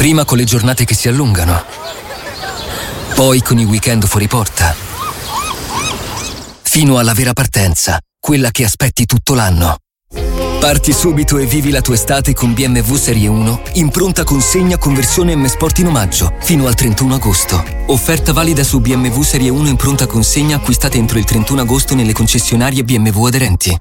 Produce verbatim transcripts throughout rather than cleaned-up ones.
Prima con le giornate che si allungano, poi con i weekend fuori porta, fino alla vera partenza, quella che aspetti tutto l'anno. Parti subito e vivi la tua estate con B M W Serie uno in pronta consegna con versione M Sport in omaggio fino al trentuno agosto. Offerta valida su B M W Serie uno in pronta consegna acquistate entro il trentuno agosto nelle concessionarie B M W aderenti.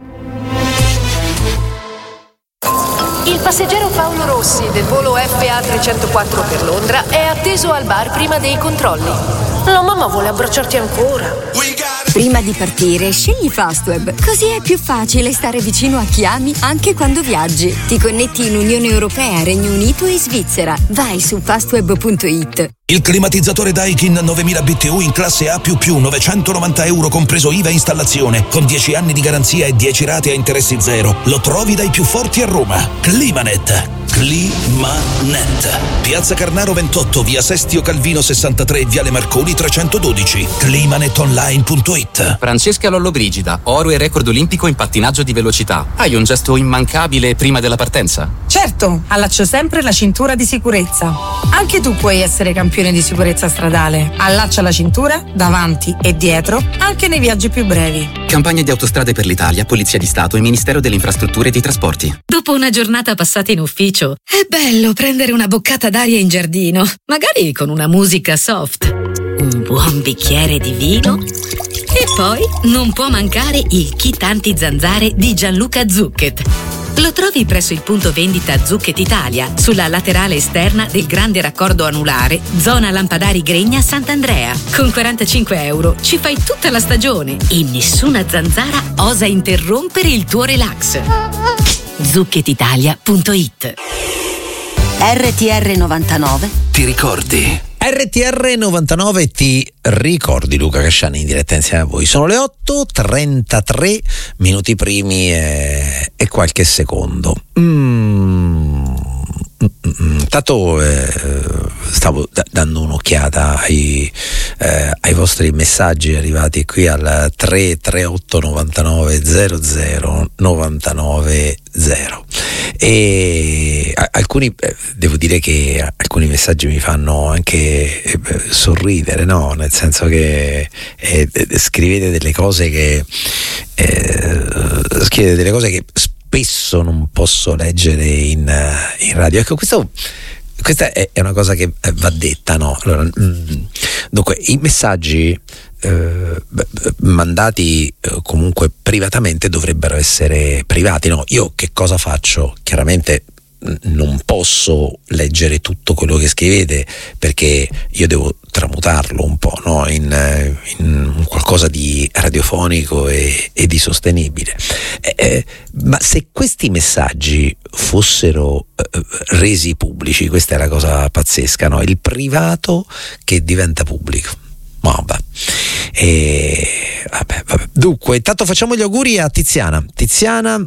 Il passeggero Paolo Rossi del volo F A trecentoquattro per Londra è atteso al bar prima dei controlli. La mamma vuole abbracciarti ancora. Prima di partire, scegli Fastweb, così è più facile stare vicino a chi ami anche quando viaggi. Ti connetti in Unione Europea, Regno Unito e Svizzera. Vai su fastweb punto it. Il climatizzatore Daikin novemila B T U in classe A più più, novecentonovanta euro compreso I V A e installazione, con dieci anni di garanzia e dieci rate a interessi zero. Lo trovi dai più forti a Roma. Climanet. Climanet. Piazza Carnaro ventotto, via Sestio Calvino sessantatré, viale Marconi trecentododici. climanetonline punto it. Francesca Lollobrigida, oro e record olimpico in pattinaggio di velocità. Hai un gesto immancabile prima della partenza? Certo, allaccio sempre la cintura di sicurezza. Anche tu puoi essere campione di sicurezza stradale. Allaccia la cintura davanti e dietro, anche nei viaggi più brevi. Campagna di Autostrade per l'Italia, Polizia di Stato e Ministero delle Infrastrutture e dei Trasporti. Dopo una giornata passata in ufficio, è bello prendere una boccata d'aria in giardino, magari con una musica soft, un buon bicchiere di vino e poi non può mancare il kit anti-zanzare di Gianluca Zucchet. Lo trovi presso il punto vendita Zucchet Italia, sulla laterale esterna del grande raccordo anulare, zona Lampadari Gregna Sant'Andrea. Con quarantacinque euro ci fai tutta la stagione e nessuna zanzara osa interrompere il tuo relax. zucchet italia punto it. R T R novantanove. Ti ricordi? R T R novantanove ti ricordi, Luca Casciani in diretta insieme a voi. Sono le otto e trentatré minuti primi e, e qualche secondo. Mm. Intanto eh, stavo da- dando un'occhiata ai, eh, ai vostri messaggi arrivati qui al tre tre otto novantanove zero zero novantanove zero e a- alcuni eh, devo dire che alcuni messaggi mi fanno anche eh, sorridere, no? Nel senso che eh, scrivete delle cose che eh, scrivete delle cose che spesso non posso leggere in, in radio. Ecco, questo, questa è, è una cosa che va detta, no? Allora, mh, dunque, i messaggi eh, mandati eh, comunque privatamente dovrebbero essere privati, no? Io che cosa faccio? Chiaramente non posso leggere tutto quello che scrivete perché io devo tramutarlo un po', no? in, in qualcosa di radiofonico e, e di sostenibile. Eh, eh, ma se questi messaggi fossero eh, resi pubblici, questa è la cosa pazzesca, no? Il privato che diventa pubblico. Vabbè. E, vabbè, vabbè. Dunque, intanto facciamo gli auguri a Tiziana. Tiziana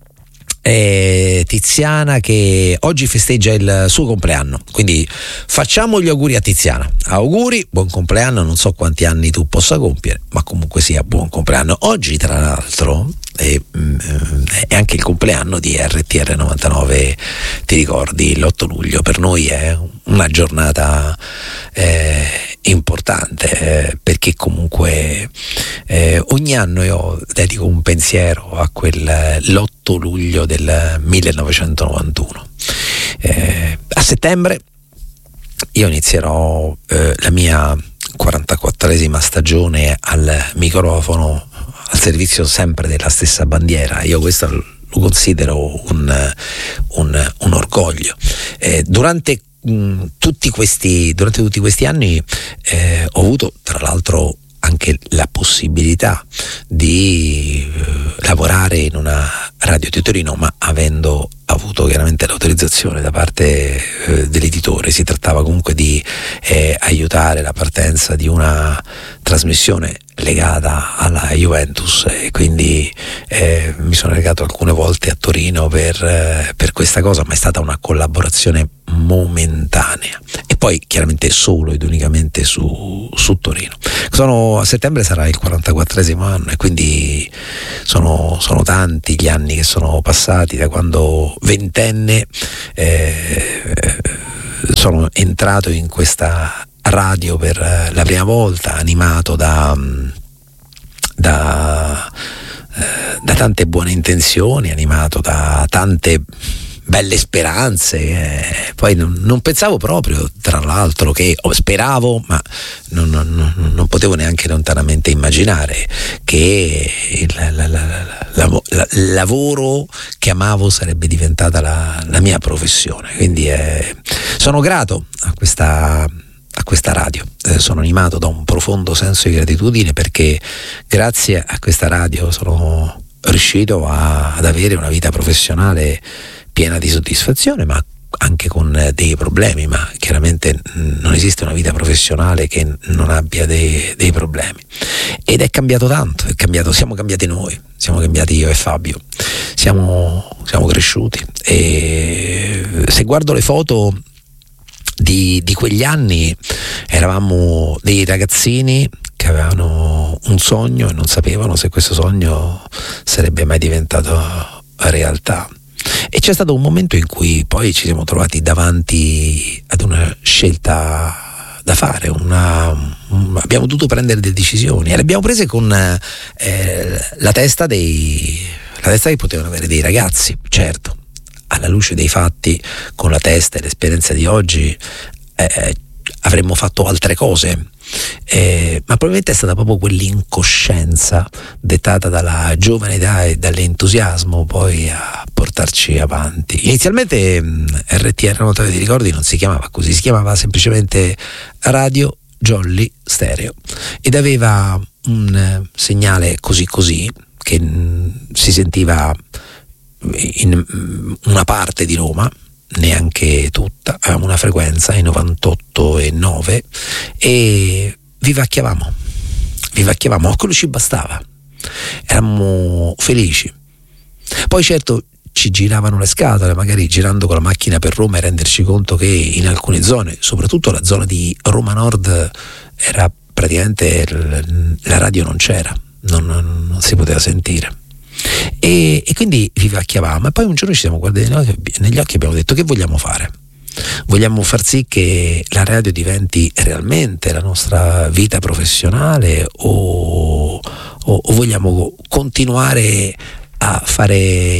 Eh, Tiziana che oggi festeggia il suo compleanno, quindi facciamo gli auguri a Tiziana. Auguri, buon compleanno, non so quanti anni tu possa compiere, ma comunque sia buon compleanno. Oggi tra l'altro è, è anche il compleanno di R T R novantanove, ti ricordi, l'otto luglio per noi è una giornata eh, importante eh, perché comunque eh, ogni anno io dedico un pensiero a quel l'otto luglio del millenovecentonovantuno. Eh, a settembre io inizierò eh, la mia quarantaquattresima stagione al microfono, al servizio sempre della stessa bandiera. Io questo lo considero un, un, un orgoglio. Eh, durante mh, tutti questi durante tutti questi anni eh, ho avuto tra l'altro anche la possibilità di eh, lavorare in una radio di Torino, ma avendo avuto chiaramente l'autorizzazione da parte eh, dell'editore. Si trattava comunque di eh, aiutare la partenza di una trasmissione legata alla Juventus e quindi eh, mi sono legato alcune volte a Torino per, eh, per questa cosa, ma è stata una collaborazione momentanea e poi chiaramente solo ed unicamente su, su Torino. Sono, a settembre sarà il quarantaquattresimo anno e quindi sono, sono tanti gli anni che sono passati da quando ventenne eh, sono entrato in questa radio per la prima volta, animato da, da, da tante buone intenzioni, animato da tante belle speranze, eh. Poi non, non pensavo proprio, tra l'altro, che oh, speravo, ma non, non, non potevo neanche lontanamente immaginare che il la, la, la, la, la, lavoro che amavo sarebbe diventata la, la mia professione. Quindi eh, sono grato a questa a questa radio, eh, sono animato da un profondo senso di gratitudine, perché grazie a questa radio sono riuscito a, ad avere una vita professionale piena di soddisfazione, ma anche con dei problemi, ma chiaramente non esiste una vita professionale che non abbia dei, dei problemi. Ed è cambiato tanto, è cambiato, siamo cambiati noi, siamo cambiati io e Fabio, siamo, siamo cresciuti, e se guardo le foto di, di quegli anni, eravamo dei ragazzini che avevano un sogno e non sapevano se questo sogno sarebbe mai diventato realtà. E c'è stato un momento in cui poi ci siamo trovati davanti ad una scelta da fare, una, un, abbiamo dovuto prendere delle decisioni e le abbiamo prese con eh, la testa dei la testa che potevano avere dei ragazzi. Certo, alla luce dei fatti, con la testa e l'esperienza di oggi, eh, avremmo fatto altre cose, eh, ma probabilmente è stata proprio quell'incoscienza dettata dalla giovane età e dall'entusiasmo poi a portarci avanti. Inizialmente R T R Notare di Ricordi non si chiamava così, si chiamava semplicemente Radio Jolly Stereo ed aveva un segnale così così che mh, si sentiva in mh, una parte di Roma, neanche tutta, avevamo una frequenza ai novantotto e nove e vivacchiavamo vivacchiavamo, ma quello ci bastava, eravamo felici. Poi certo ci giravano le scatole, magari girando con la macchina per Roma, e renderci conto che in alcune zone, soprattutto la zona di Roma Nord, era praticamente la radio non c'era, non, non, non si poteva sentire. E, e quindi vivacchiavamo, e poi un giorno ci siamo guardati negli occhi e abbiamo detto: che vogliamo fare? Vogliamo far sì che la radio diventi realmente la nostra vita professionale, o, o, o vogliamo continuare a fare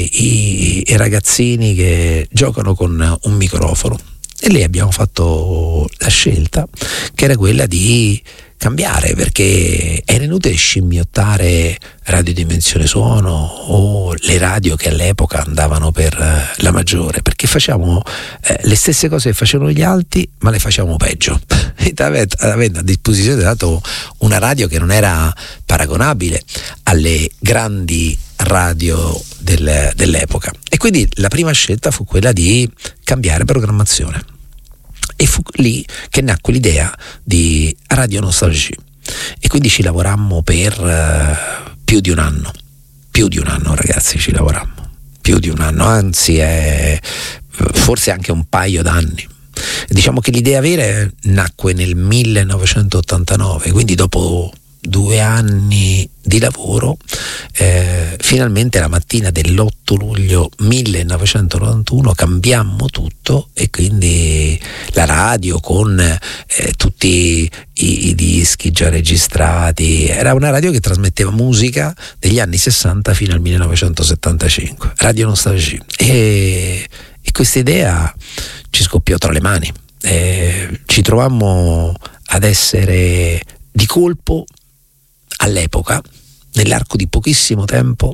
i, i ragazzini che giocano con un microfono? E lì abbiamo fatto la scelta, che era quella di cambiare, perché era inutile scimmiottare Radio Dimensione Suono o le radio che all'epoca andavano per la maggiore, perché facciamo eh, le stesse cose che facevano gli altri, ma le facevamo peggio, avendo a disposizione dato una radio che non era paragonabile alle grandi radio del, dell'epoca. E quindi la prima scelta fu quella di cambiare programmazione, e fu lì che nacque l'idea di Radio Nostalgie, e quindi ci lavorammo per uh, più di un anno più di un anno ragazzi, ci lavorammo più di un anno, anzi è forse anche un paio d'anni. Diciamo che l'idea vera nacque nel millenovecentottantanove, quindi dopo due anni di lavoro, eh, finalmente la mattina dell'otto luglio millenovecentonovantuno cambiammo tutto, e quindi la radio con eh, tutti i, i dischi già registrati, era una radio che trasmetteva musica degli anni sessanta fino al millenovecentosettantacinque, Radio Nostalgie, e, e questa idea ci scoppiò tra le mani, eh, ci trovammo ad essere di colpo all'epoca, nell'arco di pochissimo tempo,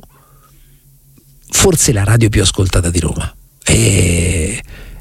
forse la radio più ascoltata di Roma, e,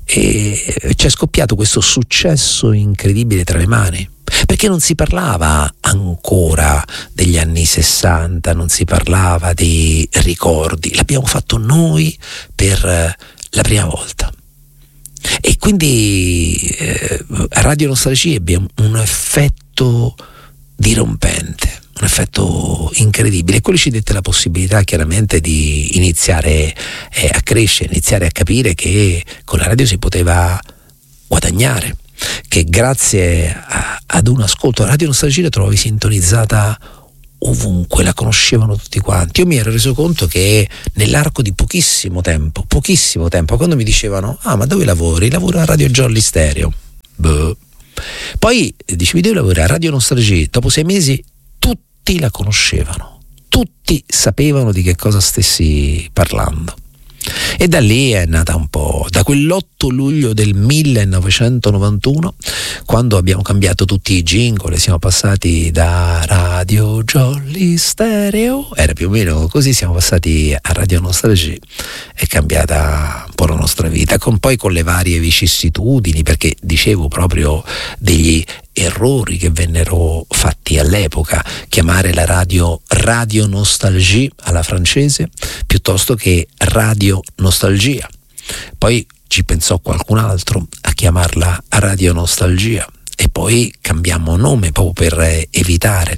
e ci è scoppiato questo successo incredibile tra le mani, perché non si parlava ancora degli anni sessanta, non si parlava dei ricordi, l'abbiamo fatto noi per la prima volta. E quindi eh, Radio Nostalgie ebbe un effetto dirompente, un effetto incredibile, e quello ci dette la possibilità chiaramente di iniziare eh, a crescere, iniziare a capire che con la radio si poteva guadagnare, che grazie a, ad un ascolto Radio Nostalgia la trovavi sintonizzata ovunque, la conoscevano tutti quanti. Io mi ero reso conto che nell'arco di pochissimo tempo, pochissimo tempo, quando mi dicevano ah ma dove lavori? Lavoro a Radio Jolly Stereo. Beh. Poi dicevi dove lavori? A Radio Nostalgia. Dopo sei mesi tutti la conoscevano, tutti sapevano di che cosa stessi parlando. E da lì è nata un po', da quell'otto luglio del millenovecentonovantuno, quando abbiamo cambiato tutti i jingle, siamo passati da Radio Jolly Stereo, era più o meno così, siamo passati a Radio Nostalgia, è cambiata un po' la nostra vita, con poi con le varie vicissitudini, perché dicevo proprio degli errori che vennero fatti all'epoca, chiamare la radio Radio Nostalgia alla francese piuttosto che Radio Nostalgia. Poi ci pensò qualcun altro a chiamarla Radio Nostalgia e poi cambiammo nome proprio per evitare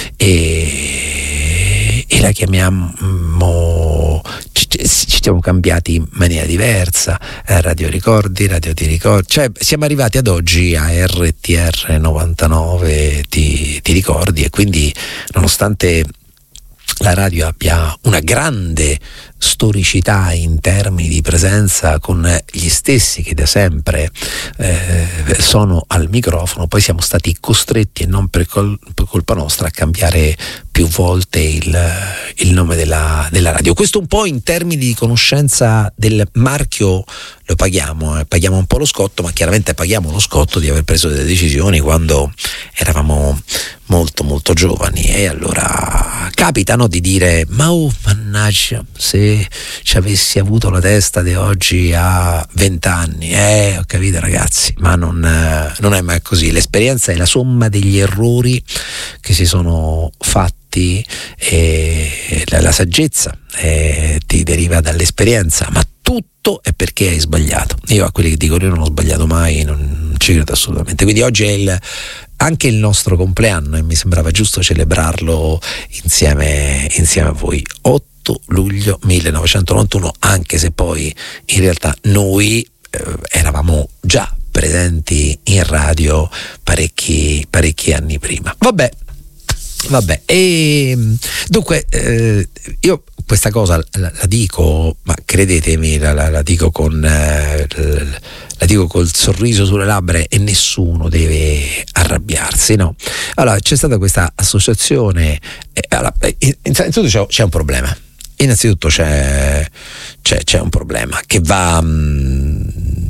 e, e la chiamiamo, ci, ci siamo cambiati in maniera diversa, eh, Radio Ricordi, Radio Ti Ricordi, cioè siamo arrivati ad oggi a R T R novantanove ti, ti ricordi, e quindi nonostante la radio abbia una grande storicità in termini di presenza con gli stessi che da sempre eh, sono al microfono, poi siamo stati costretti, e non per, col- per colpa nostra, a cambiare più volte il, il nome della, della radio. Questo un po' in termini di conoscenza del marchio lo paghiamo, eh. paghiamo un po' lo scotto, ma chiaramente paghiamo lo scotto di aver preso delle decisioni quando eravamo molto molto giovani, e allora capitano di dire ma oh mannaggia, se ci avessi avuto la testa di oggi a vent'anni, eh ho capito ragazzi, ma non, non è mai così. L'esperienza è la somma degli errori che si sono fatti, e la, la saggezza eh, ti deriva dall'esperienza, ma tutto è perché hai sbagliato. Io a quelli che dicono io non ho sbagliato mai non ci credo assolutamente. Quindi oggi è il, anche il nostro compleanno, e mi sembrava giusto celebrarlo insieme, insieme a voi. otto luglio millenovecentonovantuno, anche se poi in realtà noi eh, eravamo già presenti in radio parecchi, parecchi anni prima. Vabbè, vabbè. E dunque eh, io questa cosa la, la dico, ma credetemi, la, la, la dico con eh, la dico col sorriso sulle labbra, e nessuno deve arrabbiarsi, no? Allora c'è stata questa associazione, eh, allora, innanzitutto c'è, c'è un problema. Innanzitutto c'è, c'è, c'è un problema che va, mh,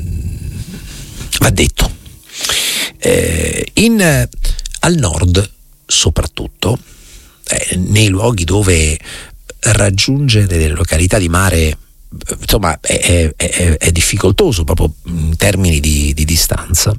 va detto. Eh, in, al nord soprattutto, eh, nei luoghi dove raggiungere delle località di mare insomma è, è, è difficoltoso proprio in termini di, di distanza,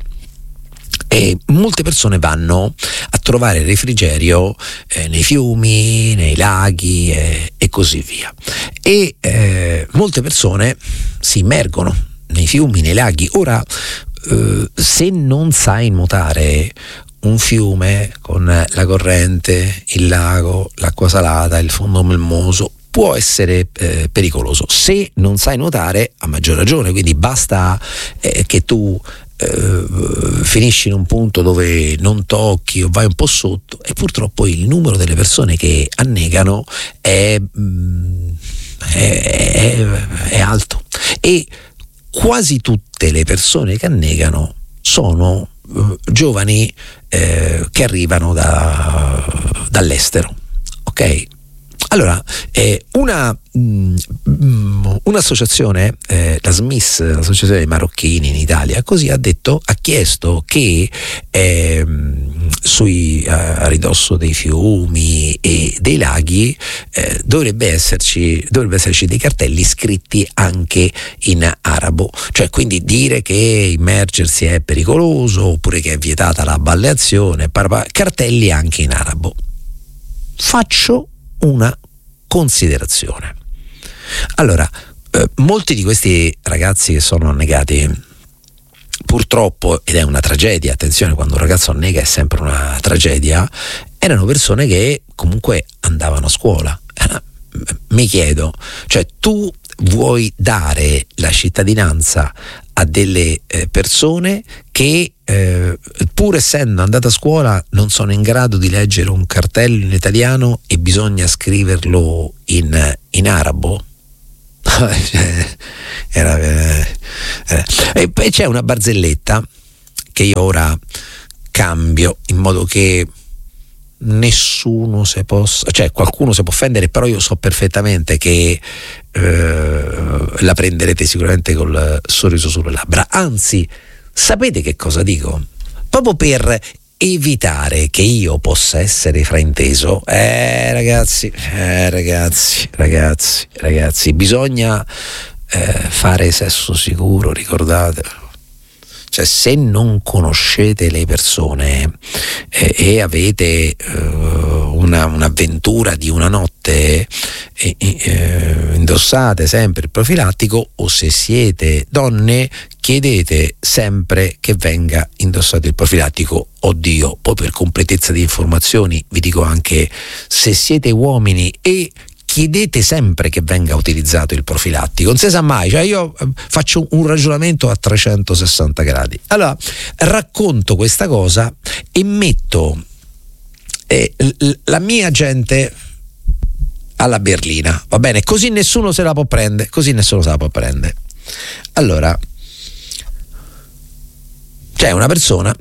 e molte persone vanno a trovare refrigerio eh, nei fiumi, nei laghi eh, e così via, e eh, molte persone si immergono nei fiumi, nei laghi. Ora eh, se non sai nuotare, un fiume con la corrente, il lago, l'acqua salata, il fondo melmoso può essere eh, pericoloso. Se non sai nuotare, a maggior ragione, quindi basta eh, che tu eh, finisci in un punto dove non tocchi o vai un po' sotto, e purtroppo il numero delle persone che annegano è, è, è, è alto, e quasi tutte le persone che annegano sono uh, giovani eh, che arrivano da, dall'estero, ok? Allora, eh, una, mh, un'associazione, eh, la S M I S, l'associazione dei marocchini in Italia, così ha detto, ha chiesto che eh, sui a ridosso dei fiumi e dei laghi eh, dovrebbe esserci dovrebbe esserci dei cartelli scritti anche in arabo, cioè quindi dire che immergersi è pericoloso oppure che è vietata la balneazione, cartelli anche in arabo. Faccio una considerazione. Allora, eh, molti di questi ragazzi che sono annegati, purtroppo, ed è una tragedia, attenzione, quando un ragazzo annega è sempre una tragedia, erano persone che comunque andavano a scuola. Eh, mi chiedo, cioè tu vuoi dare la cittadinanza a delle eh, persone che eh, pur essendo andate a scuola non sono in grado di leggere un cartello in italiano e bisogna scriverlo in, in arabo. Era, eh, eh. E poi c'è una barzelletta che io ora cambio in modo che nessuno se possa, cioè qualcuno si può offendere, però io so perfettamente che eh, la prenderete sicuramente col sorriso sulle labbra. Anzi, sapete che cosa dico? Proprio per evitare che io possa essere frainteso, eh ragazzi, eh ragazzi, ragazzi, ragazzi, bisogna eh, fare sesso sicuro, ricordatelo. Cioè, se non conoscete le persone eh, e avete eh, una, un'avventura di una notte, eh, eh, indossate sempre il profilattico, o se siete donne chiedete sempre che venga indossato il profilattico. Oddio, poi per completezza di informazioni vi dico anche, se siete uomini e chiedete sempre che venga utilizzato il profilattico, non si sa mai, cioè io faccio un ragionamento a trecentosessanta gradi. Allora, racconto questa cosa e metto eh, la mia gente alla berlina, va bene? Così nessuno se la può prendere, così nessuno se la può prendere. Allora, c'è una persona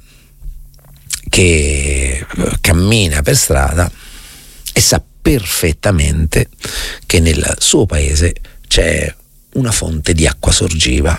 che cammina per strada e sa perfettamente che nel suo paese c'è una fonte di acqua sorgiva.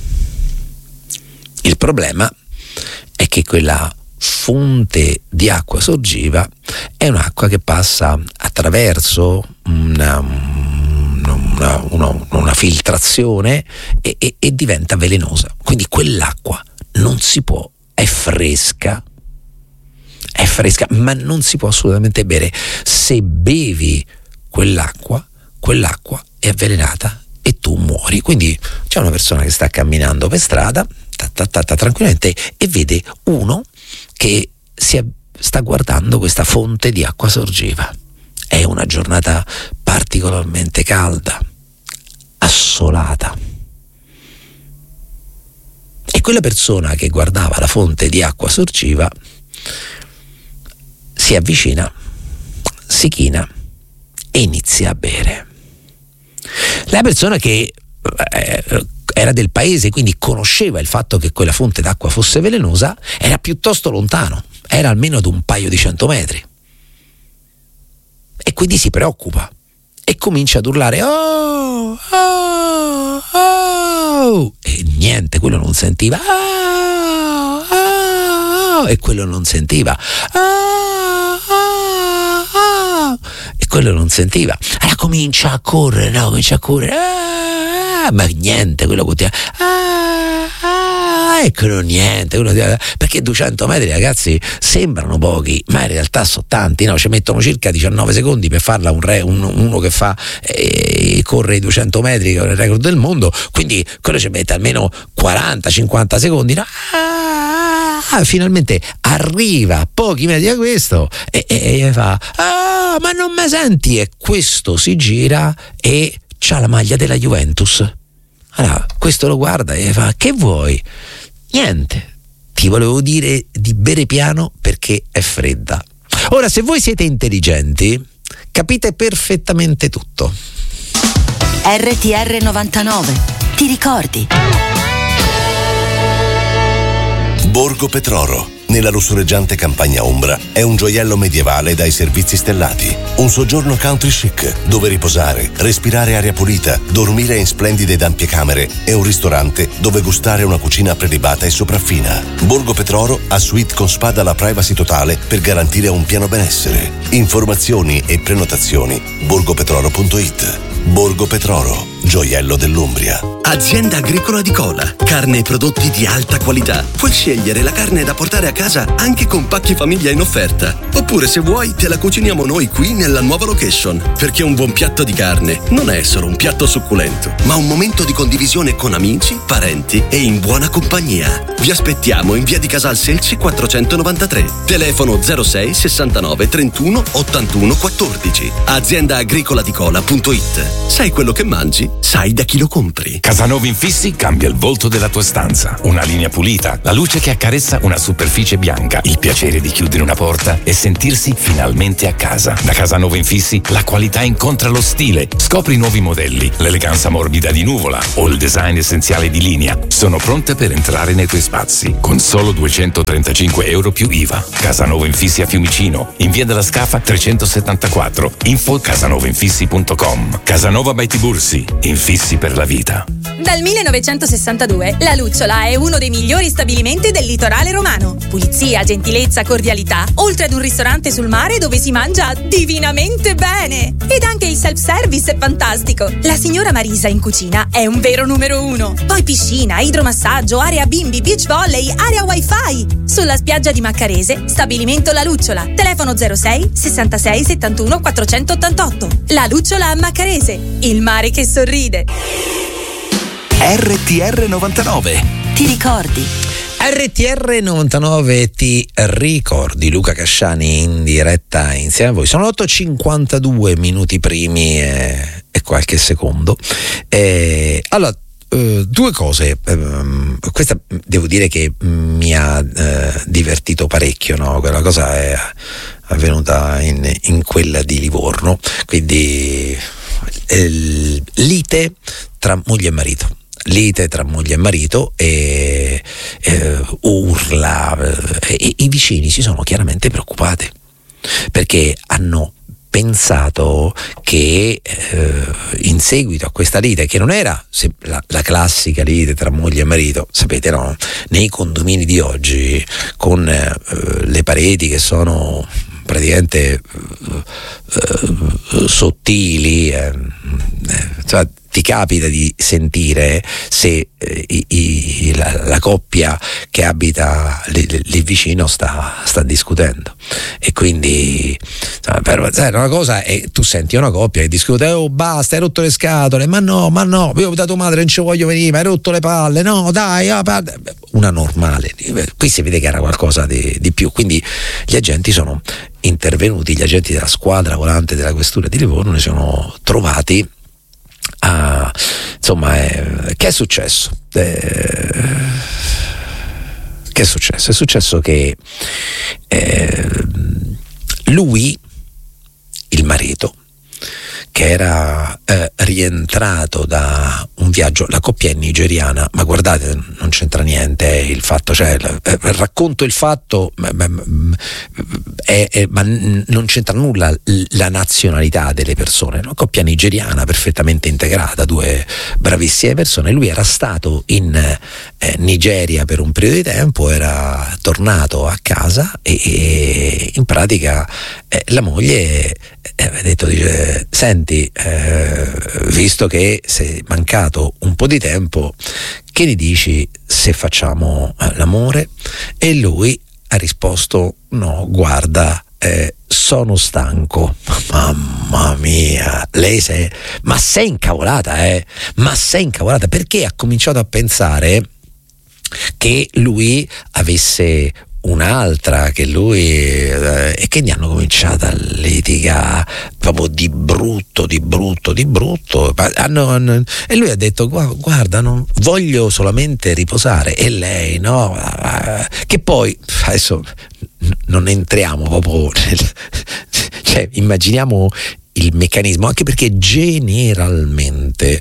Il problema è che quella fonte di acqua sorgiva è un'acqua che passa attraverso una, una, una, una filtrazione e, e, e diventa velenosa. Quindi quell'acqua non si può, è fresca, è fresca, ma non si può assolutamente bere. Se bevi quell'acqua, quell'acqua è avvelenata e tu muori. Quindi c'è una persona che sta camminando per strada ta, ta, ta, ta, tranquillamente e vede uno che si è, sta guardando questa fonte di acqua sorgiva. È una giornata particolarmente calda, assolata, e quella persona che guardava la fonte di acqua sorgiva si avvicina, si china e inizia a bere. La persona che eh, era del paese, quindi conosceva il fatto che quella fonte d'acqua fosse velenosa, era piuttosto lontano, era almeno ad un paio di cento metri, e quindi si preoccupa e comincia ad urlare oh, oh, oh, e niente, quello non sentiva, oh, oh, oh, e quello non sentiva, oh, oh, oh, e quello non sentiva. Allora comincia a correre, no, comincia a correre, ah, ma niente, quello continua, ah, ah, e quello niente, quello, perché duecento metri, ragazzi, sembrano pochi, ma in realtà sono tanti, no? Ci mettono circa diciannove secondi per farla un re, un, uno che fa eh, corre i duecento metri con il record del mondo, quindi quello ci mette almeno quaranta cinquanta secondi, no? Ah, finalmente arriva a pochi metri da questo e, e, e fa ah, ma non mi senti? E questo si gira e c'ha la maglia della Juventus. Allora questo lo guarda e fa che vuoi? Niente, ti volevo dire di bere piano perché è fredda. Ora, se voi siete intelligenti capite perfettamente tutto. R T R novantanove, ti ricordi? Borgo Petroro, nella lussureggiante campagna ombra, è un gioiello medievale dai servizi stellati. Un soggiorno country chic, dove riposare, respirare aria pulita, dormire in splendide ed ampie camere e un ristorante dove gustare una cucina prelibata e sopraffina. Borgo Petroro ha suite con spa dalla privacy totale per garantire un pieno benessere. Informazioni e prenotazioni borgopetroro punto it. Borgo Petroro, gioiello dell'Umbria. Azienda agricola di Cola, carne e prodotti di alta qualità. Puoi scegliere la carne da portare a casa anche con pacchi famiglia in offerta. Oppure se vuoi te la cuciniamo noi qui nella nuova location, perché un buon piatto di carne non è solo un piatto succulento, ma un momento di condivisione con amici, parenti e in buona compagnia. Vi aspettiamo in via di Casal Selci quattrocentonovantatré, telefono zero sei sessantanove trentuno ottantuno quattordici, azienda agricola di cola punto it. Sai quello che mangi, sai da chi lo compri. Casanova Infissi cambia il volto della tua stanza. Una linea pulita, la luce che accarezza una superficie bianca, il piacere di chiudere una porta e sentirsi finalmente a casa. Da Casanova Infissi la qualità incontra lo stile. Scopri i nuovi modelli, l'eleganza morbida di Nuvola o il design essenziale di Linea. Sono pronte per entrare nei tuoi spazi con solo duecentotrentacinque euro più I V A. Casanova Infissi a Fiumicino, in via della Scafa trecentosettantaquattro. Info casanova infissi punto com. Casanova by Tibursi, infissi per la vita. Dal millenovecentosessantadue la Lucciola è uno dei migliori stabilimenti del litorale romano. Pulizia, gentilezza, cordialità, oltre ad un ristorante sul mare dove si mangia divinamente bene. Ed anche il self-service è fantastico. La signora Marisa in cucina è un vero numero uno. Poi piscina, idromassaggio, area bimbi, beach volley, area wifi. Sulla spiaggia di Maccarese, stabilimento La Lucciola. Telefono zero sei sessantasei settantuno quattrocentottantotto. La Lucciola a Maccarese, il mare che sorride. R T R novantanove. Ti ricordi? R T R novantanove ti ricordi. Luca Casciani in diretta insieme a voi. Sono otto e cinquantadue minuti primi e, e qualche secondo. E, allora, Uh, due cose. Uh, questa devo dire che mi ha uh, divertito parecchio, no? Quella cosa è avvenuta in, in quella di Livorno, quindi eh, lite tra moglie e marito. Lite tra moglie e marito e eh, urla eh, e i vicini si sono chiaramente preoccupati perché hanno pensato che eh, in seguito a questa lite, che non era se, la, la classica lite tra moglie e marito, sapete, no? Nei condomini di oggi con eh, le pareti che sono praticamente eh, eh, sottili, eh, eh, cioè, ti capita di sentire se eh, i, i, la, la coppia che abita lì, lì vicino sta, sta discutendo e quindi insomma, per, sai, una cosa è tu senti una coppia che discute, oh basta, hai rotto le scatole, ma no, ma no, io da tua madre non ci voglio venire, ma hai rotto le palle, no dai, oh, una normale, qui si vede che era qualcosa di, di più, quindi gli agenti sono intervenuti, gli agenti della squadra volante della questura di Livorno ne sono trovati. Ah, insomma, eh, che è successo? Eh, che è successo? È successo che eh, lui, il marito, che era eh, rientrato da un viaggio, la coppia è nigeriana, ma guardate, non c'entra niente eh, il fatto, cioè eh, racconto il fatto, ma, ma, è, è, ma non c'entra nulla la nazionalità delle persone, una coppia nigeriana perfettamente integrata, due bravissime persone. Lui era stato in eh, Nigeria per un periodo di tempo, era tornato a casa e, e in pratica eh, la moglie eh, aveva detto, dice, senti, Eh, visto che sei mancato un po' di tempo, che ne dici se facciamo eh, l'amore? E lui ha risposto, no, guarda, eh, sono stanco. Mamma mia, lei sei, ma sei incavolata, eh? Ma sei incavolata perché ha cominciato a pensare che lui avesse un'altra, che lui eh, e che ne hanno cominciato a litigare proprio di brutto, di brutto, di brutto. Hanno, hanno, e lui ha detto, guarda, non voglio solamente riposare. E lei, no, che poi adesso non entriamo proprio nel, cioè immaginiamo il meccanismo, anche perché generalmente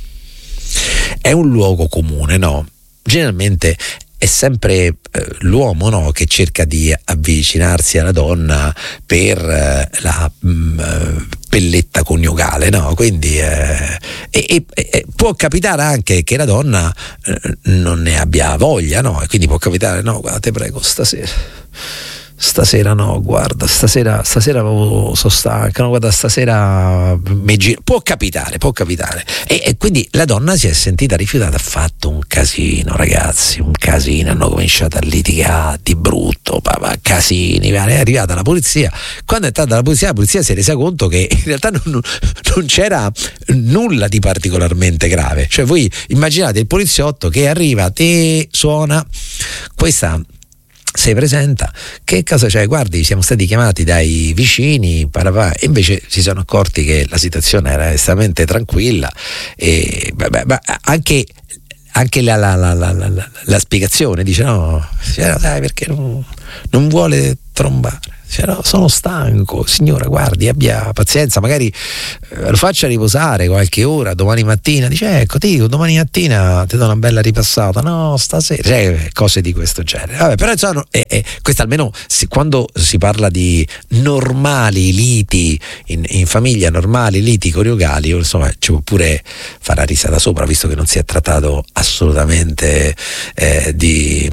è un luogo comune, no? Generalmente è sempre eh, l'uomo, no, che cerca di avvicinarsi alla donna per eh, la mh, pelletta coniugale, no? Quindi eh, e, e, e può capitare anche che la donna eh, non ne abbia voglia, no? E quindi può capitare, no, guarda, te prego, stasera stasera no, guarda, stasera stasera sono stanca, no, guarda, stasera mi giro. Può capitare, può capitare. E, e quindi la donna si è sentita rifiutata, ha fatto un casino, ragazzi, un casino, hanno cominciato a litigare di brutto, papà, casini, è arrivata la polizia. Quando è entrata la polizia, la polizia si è resa conto che in realtà non, non c'era nulla di particolarmente grave. Cioè voi immaginate il poliziotto che arriva, te suona, questa si presenta, che cosa c'è? Guardi, siamo stati chiamati dai vicini, parapà, e invece si sono accorti che la situazione era estremamente tranquilla e beh, beh, beh, anche, anche la, la, la, la, la, la spiegazione dice no, sai perché non, non vuole trombare. Cioè, no, sono stanco, signora, guardi, abbia pazienza, magari eh, lo faccia riposare qualche ora, domani mattina dice ecco ti dico, domani mattina ti do una bella ripassata, no stasera, cioè, cose di questo genere. Vabbè, però insomma, eh, eh, questo almeno si, quando si parla di normali liti in, in famiglia, normali liti coniugali, insomma ci può pure fare la risata sopra, visto che non si è trattato assolutamente eh, di,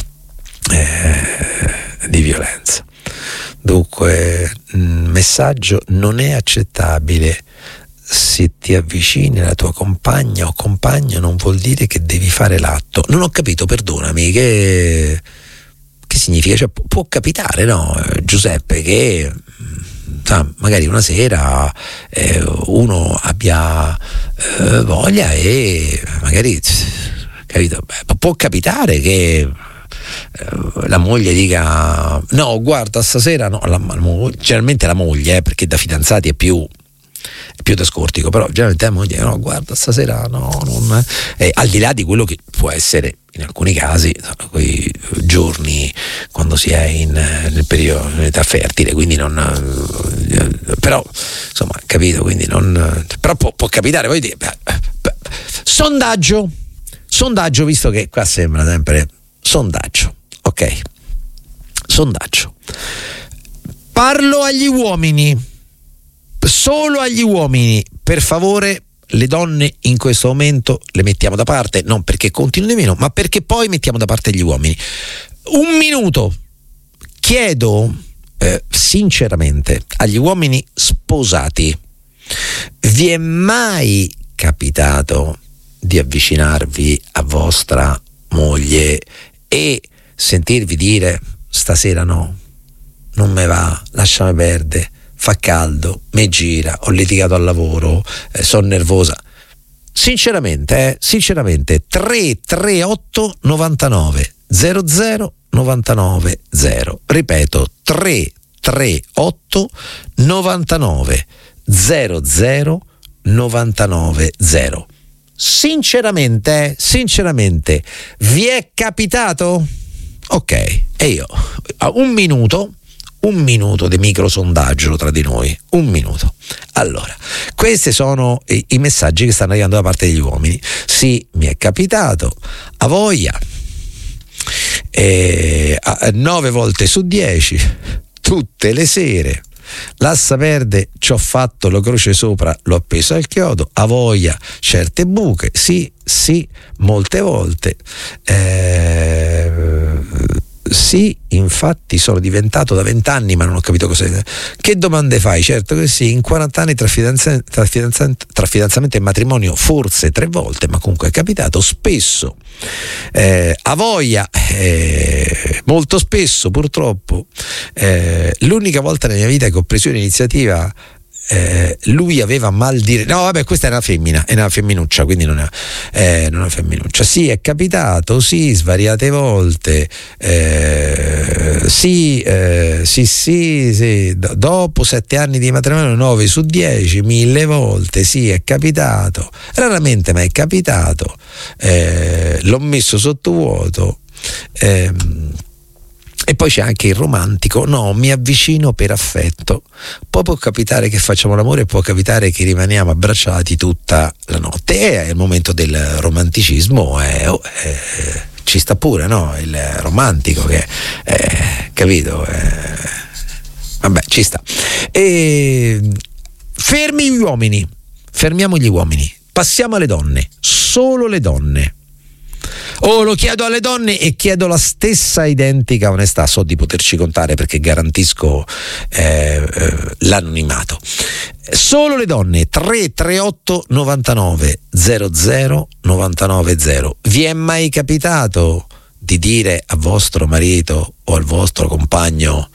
eh, di violenza. Dunque, messaggio: non è accettabile se ti avvicini alla tua compagna o compagno, non vuol dire che devi fare l'atto. Non ho capito, perdonami, che, che significa? Cioè, può capitare, no, Giuseppe, che sa, magari una sera eh, uno abbia eh, voglia e magari, capito? Beh, può capitare che la moglie dica no guarda stasera no, la, generalmente la moglie eh, perché da fidanzati è più è più da scortico, però generalmente la moglie no guarda stasera no non, eh, al di là di quello che può essere in alcuni casi quei giorni quando si è in, nel periodo in età fertile, quindi non eh, però insomma capito, quindi non però può, può capitare. Poi dire, beh, beh, sondaggio sondaggio visto che qua sembra sempre sondaggio, ok? Sondaggio. Parlo agli uomini, solo agli uomini, per favore. Le donne in questo momento le mettiamo da parte, non perché contino di meno, ma perché poi mettiamo da parte gli uomini. Un minuto. Chiedo eh, sinceramente agli uomini sposati: vi è mai capitato di avvicinarvi a vostra moglie e sentirvi dire stasera no, non me va, lasciami perdere, fa caldo, me gira, ho litigato al lavoro, eh, sono nervosa? Sinceramente, eh, sinceramente tre tre otto novantanove zero zero novantanove zero, ripeto tre tre otto novantanove zero zero novantanove zero. Sinceramente, sinceramente, vi è capitato? Ok, e io un minuto, un minuto di microsondaggio tra di noi, un minuto. Allora, questi sono i, i messaggi che stanno arrivando da parte degli uomini. Sì, mi è capitato, a voglia, e, a, nove volte su dieci, tutte le sere. L'assa verde ci ho fatto la croce sopra, l'ho appeso al chiodo, a voglia certe buche, sì, sì, molte volte. Eh, sì, infatti sono diventato da vent'anni, ma non ho capito cosa. Che domande fai? Certo che sì, in quaranta anni tra, fidanza, tra, fidanza, tra fidanzamento e matrimonio forse tre volte, ma comunque è capitato spesso. Eh, a voglia, eh, molto spesso purtroppo. Eh, l'unica volta nella mia vita che ho preso un'iniziativa, eh, lui aveva mal dire, no vabbè, questa è una femmina, è una femminuccia, quindi non è, eh, non è una femminuccia. Sì, è capitato, sì, svariate volte, eh, sì, eh, sì, sì, sì, D- dopo sette anni di matrimonio nove su dieci, mille volte, sì, è capitato, raramente ma è capitato, eh, l'ho messo sotto vuoto. ehm E poi c'è anche il romantico: no, mi avvicino per affetto. Poi può capitare che facciamo l'amore e può capitare che rimaniamo abbracciati tutta la notte. E il momento del romanticismo è, è, ci sta pure, no? Il romantico che è, capito? È, vabbè, ci sta. E fermi gli uomini, fermiamo gli uomini, passiamo alle donne, solo le donne. Oh, lo chiedo alle donne e chiedo la stessa identica onestà. So di poterci contare perché garantisco eh, eh, l'anonimato. Solo le donne. Tre tre otto novantanove zero zero novantanove zero. Vi è mai capitato di dire a vostro marito o al vostro compagno: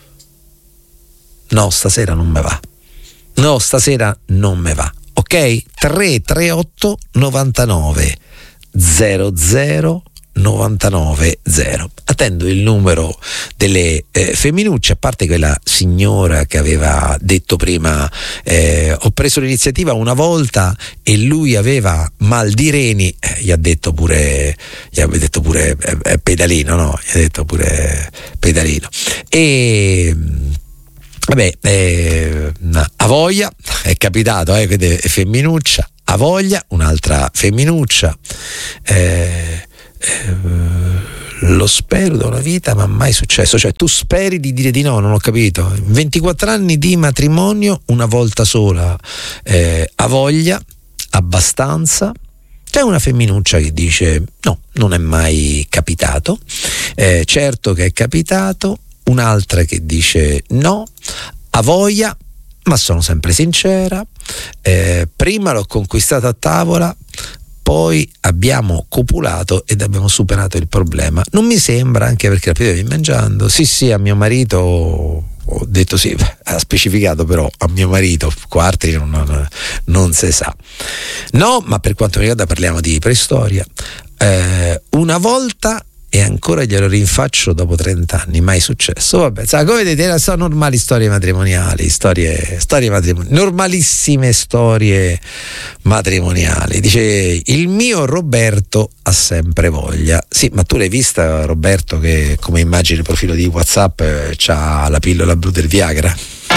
no, stasera non me va, no, stasera non me va? Ok? tre tre otto novantanove zero zero novantanove zero. Attendo il numero delle eh, femminucce, a parte quella signora che aveva detto prima eh, ho preso l'iniziativa una volta e lui aveva mal di reni, eh, gli ha detto pure gli ha detto pure eh, eh, pedalino, no? Gli ha detto pure pedalino. E vabbè, eh, a voglia, è capitato, eh, vede, femminuccia, a voglia, un'altra femminuccia, eh, eh, lo spero da una vita ma mai successo. Cioè tu speri di dire di no, non ho capito. ventiquattro anni di matrimonio, una volta sola, eh, a voglia, abbastanza. C'è una femminuccia che dice no, non è mai capitato, eh, certo che è capitato. Un'altra che dice no, a voglia, ma sono sempre sincera, eh, prima l'ho conquistata a tavola, poi abbiamo copulato ed abbiamo superato il problema. Non mi sembra, anche perché la piacevi mangiando. Sì sì, a mio marito ho detto sì, ha specificato però a mio marito, quarti non, non, non si sa. No, ma per quanto mi riguarda parliamo di preistoria. Eh, una volta e ancora glielo rinfaccio dopo trenta anni, mai successo. Vabbè, sa, come vedete, sono normali storie matrimoniali, storie, storie matrimoniali, normalissime storie matrimoniali. Dice il mio Roberto ha sempre voglia. Sì, ma tu l'hai vista Roberto che come immagini il profilo di WhatsApp eh, c'ha la pillola blu del Viagra?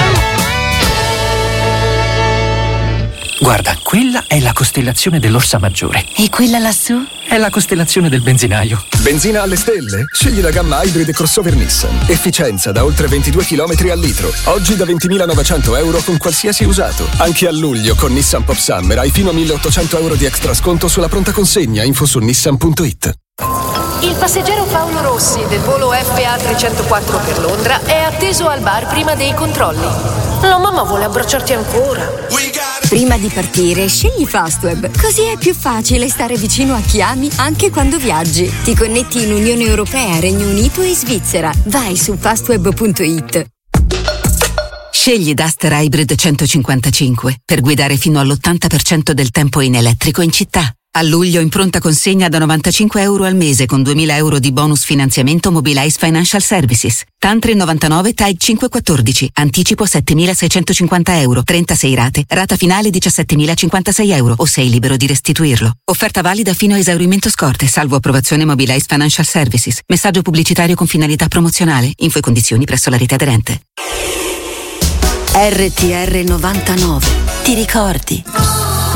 Guarda, quella è la costellazione dell'Orsa Maggiore. E quella lassù? È la costellazione del benzinaio. Benzina alle stelle? Scegli la gamma Hybrid e crossover Nissan. Efficienza da oltre ventidue chilometri al litro. Oggi da ventimilanovecento euro con qualsiasi usato. Anche a luglio con Nissan Pop Summer hai fino a milleottocento euro di extra sconto sulla pronta consegna. Info su nissan punto it. Il passeggero Paolo Rossi del volo F A trecentoquattro per Londra è atteso al bar prima dei controlli. La mamma vuole abbracciarti ancora. Prima di partire, scegli Fastweb, così è più facile stare vicino a chi ami anche quando viaggi. Ti connetti in Unione Europea, Regno Unito e Svizzera. Vai su fastweb punto it. Scegli Duster Hybrid centocinquantacinque per guidare fino all'ottanta per cento del tempo in elettrico in città. A luglio in pronta consegna da novantacinque euro al mese con duemila euro di bonus finanziamento Mobilize Financial Services. Tantri novantanove T A I cinquecentoquattordici. Anticipo settemilaseicentocinquanta euro. trentasei rate. Rata finale diciassettemilacinquantasei euro o sei libero di restituirlo. Offerta valida fino a esaurimento scorte, salvo approvazione Mobilize Financial Services. Messaggio pubblicitario con finalità promozionale. Info e condizioni presso la rete aderente. R T R novantanove. Ti ricordi?